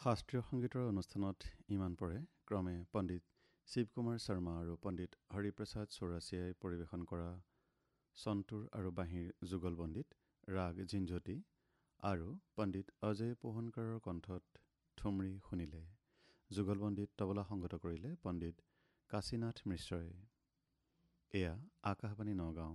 শাস্ত্ৰীয় সংগীতৰ অনুষ্ঠানত ইমান পৰে ক্ৰমে পণ্ডিত শিৱকুমাৰ শৰ্মা আৰু পণ্ডিত হৰিপ্ৰসাদ চৌৰাচিয়াই পৰিৱেশন কৰা সন্তুৰ আৰু বাঁহীৰ যুগলবন্দীত ৰাগ ঝিঞ্ঝটি আৰু পণ্ডিত অজয় পোহনকাৰৰ কণ্ঠত ঠুমৰি শুনিলে। যুগলবন্দীত তবলা সংগত কৰিলে পণ্ডিত কাশীনাথ মিশ্ৰই। এয়া আকাশবাণী নগাঁও।